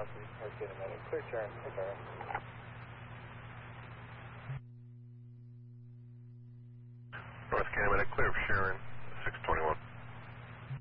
North Canada Medic. Clear turn. Clear turn. North Canada Medic, clear for Sharon, 621.